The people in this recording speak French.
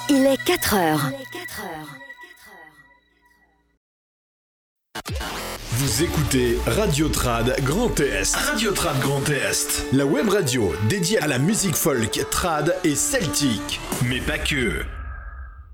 Il est 4 heures. Vous écoutez Radio Trad Grand Est. Radio Trad Grand Est. La web radio dédiée à la musique folk, trad et celtique. Mais pas que.